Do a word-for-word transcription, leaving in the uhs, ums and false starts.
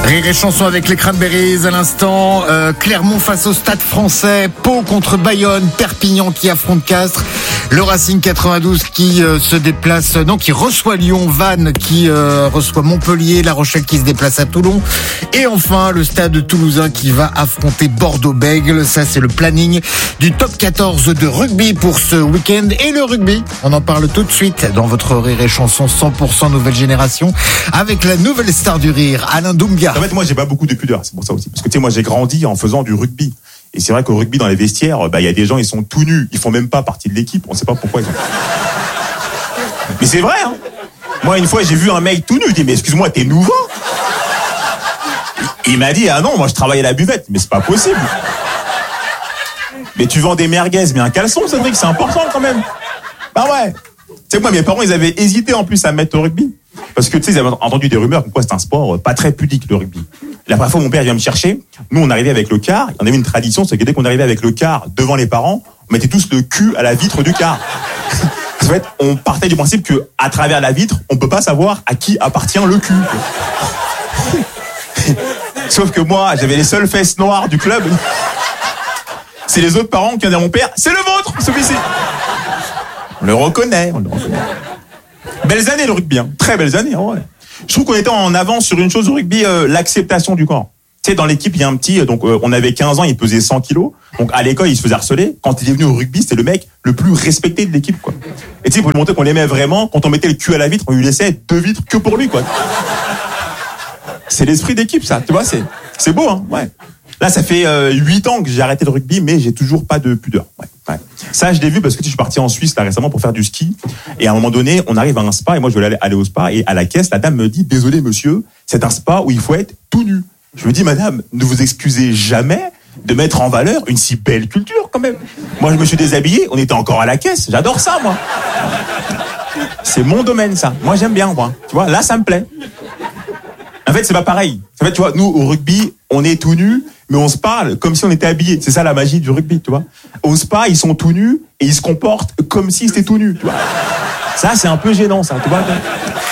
Rire et chanson avec les Cranberries à l'instant. Euh, Clermont face au Stade Français. Pau contre Bayonne. Perpignan qui affronte Castres. Le Racing quatre-vingt-douze qui euh, se déplace, non, qui reçoit Lyon. Vannes qui euh, reçoit Montpellier. La Rochelle qui se déplace à Toulon. Et enfin, le Stade Toulousain qui va affronter Bordeaux-Bègles. Ça, c'est le planning du top quatorze de rugby pour ce week-end. Et le rugby, on en parle tout de suite dans votre Rire et chanson cent pour cent nouvelle génération avec la nouvelle star du rire, Alain Doumbia. En fait, moi, j'ai pas beaucoup de pudeur, c'est pour ça aussi. Parce que tu sais, moi, j'ai grandi en faisant du rugby. Et c'est vrai qu'au rugby, dans les vestiaires, bah, il y a des gens, ils sont tout nus. Ils font même pas partie de l'équipe. On sait pas pourquoi ils ont. Mais c'est vrai, hein. Moi, une fois, j'ai vu un mec tout nu. Je dis, mais excuse-moi, t'es nouveau? Il m'a dit, ah non, moi, je travaille à la buvette. Mais c'est pas possible. Mais tu vends des merguez, mais un caleçon, Cédric, c'est important quand même. Bah ouais. Tu sais, moi, mes parents, ils avaient hésité en plus à me mettre au rugby. Parce que tu sais, ils avaient entendu des rumeurs comme quoi c'est un sport pas très pudique, le rugby. La première fois, mon père vient me chercher. Nous, on arrivait avec le car. On avait une tradition, c'est que dès qu'on arrivait avec le car devant les parents, on mettait tous le cul à la vitre du car. En fait, on partait du principe que, à travers la vitre, on peut pas savoir à qui appartient le cul. Sauf que moi, j'avais les seules fesses noires du club. C'est les autres parents qui ont dit à mon père, c'est le vôtre, celui-ci. On le reconnaît, on le reconnaît. Belles années le rugby, hein. Très belles années. Ouais. Je trouve qu'on était en avance sur une chose au rugby, euh, l'acceptation du corps. Tu sais, dans l'équipe, il y a un petit, donc euh, on avait quinze ans, il pesait cent kilos. Donc à l'école, il se faisait harceler. Quand il est venu au rugby, c'était le mec le plus respecté de l'équipe, quoi. Et tu sais, pour lui montrer qu'on l'aimait vraiment, quand on mettait le cul à la vitre, on lui laissait deux vitres que pour lui, quoi. C'est l'esprit d'équipe, ça. Tu vois, c'est c'est beau, hein. Ouais. Là, ça fait euh, huit ans que j'ai arrêté le rugby, mais j'ai toujours pas de pudeur. Ouais, ouais. Ça, je l'ai vu parce que je suis parti en Suisse là récemment pour faire du ski. Et à un moment donné, on arrive à un spa et moi, je voulais aller, aller au spa. Et à la caisse, la dame me dit, désolé monsieur, c'est un spa où il faut être tout nu. Je me dis, madame, ne vous excusez jamais de mettre en valeur une si belle culture quand même. Moi, je me suis déshabillé, on était encore à la caisse. J'adore ça, moi. C'est mon domaine, ça. Moi, j'aime bien, moi. Tu vois, là, ça me plaît. En fait, c'est pas pareil. En fait, tu vois, nous, au rugby, on est tout nus, mais on se parle comme si on était habillés. C'est ça la magie du rugby, tu vois. Au spa, ils sont tout nus et ils se comportent comme s'ils étaient tout nus, tu vois. Ça, c'est un peu gênant, ça, tu vois.